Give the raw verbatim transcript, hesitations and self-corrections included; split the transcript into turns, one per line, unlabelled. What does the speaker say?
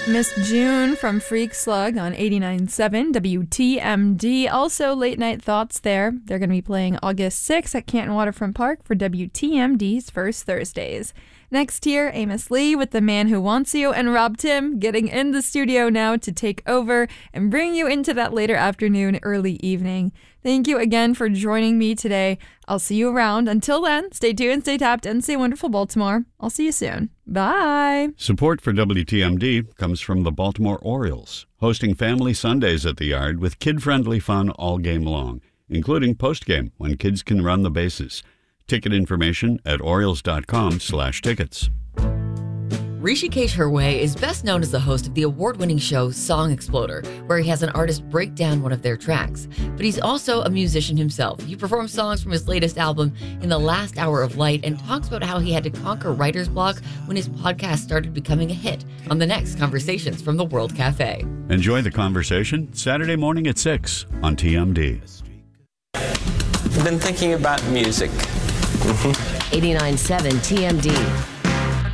Miss June from Freak Slug on eighty-nine point seven W T M D. Also, Late Night Thoughts there. They're going to be playing August sixth at Canton Waterfront Park for W T M D's First Thursdays. Next here, Amos Lee with The Man Who Wants You, and Rob Tim getting in the studio now to take over and bring you into that later afternoon, early evening. Thank you again for joining me today. I'll see you around. Until then, stay tuned, stay tapped, and stay wonderful, Baltimore. I'll see you soon. Bye.
Support for W T M D comes from the Baltimore Orioles, hosting Family Sundays at the Yard with kid-friendly fun all game long, including postgame when kids can run the bases. Ticket information at Orioles.com slash tickets.
Rishikesh Hirway is best known as the host of the award-winning show Song Exploder, where he has an artist break down one of their tracks. But he's also a musician himself. He performs songs from his latest album, In the Last Hour of Light, and talks about how he had to conquer writer's block when his podcast started becoming a hit on the next Conversations from the World Cafe.
Enjoy the conversation Saturday morning at six on T M D.
I've been thinking about music.
eighty-nine point seven T M D.